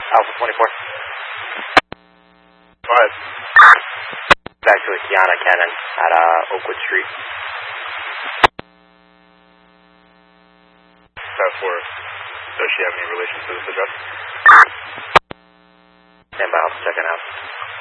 Alpha 24. Go ahead. It's actually Kiana Cannon at Oakwood Street. That for, does she have any relation to this address? Stand by, I'll check it out.